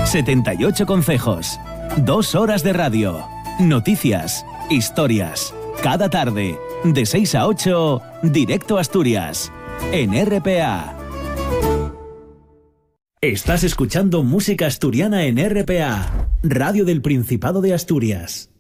78 concejos. 2 horas de radio. Noticias, historias. Cada tarde, de 6 a 8, Directo Asturias. En RPA. Estás escuchando música asturiana en RPA, Radio del Principado de Asturias.